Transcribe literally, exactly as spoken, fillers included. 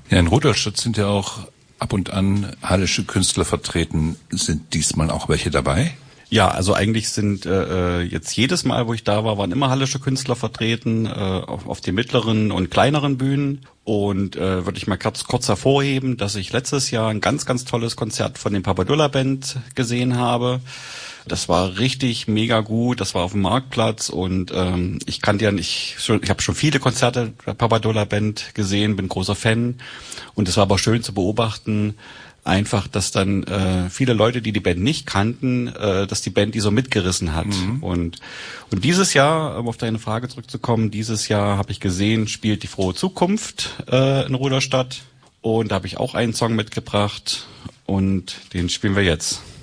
Ja, in Rudolstadt sind ja auch ab und an hallische Künstler vertreten. Sind diesmal auch welche dabei? Ja, also eigentlich sind äh, jetzt jedes Mal, wo ich da war, waren immer hallische Künstler vertreten, äh, auf, auf den mittleren und kleineren Bühnen. Und äh, würde ich mal kurz, kurz hervorheben, dass ich letztes Jahr ein ganz, ganz tolles Konzert von den Papadulla Band gesehen habe. Das war richtig mega gut. Das war auf dem Marktplatz und ähm, ich kannte ja nicht, schon, ich habe schon viele Konzerte der Papadulla Band gesehen, bin großer Fan. Und es war aber schön zu beobachten, einfach, dass dann äh, viele Leute, die die Band nicht kannten, äh, dass die Band die so mitgerissen hat. Mhm. Und und dieses Jahr, um auf deine Frage zurückzukommen, dieses Jahr habe ich gesehen, spielt die Frohe Zukunft äh, in Rudolstadt. Und da habe ich auch einen Song mitgebracht und den spielen wir jetzt.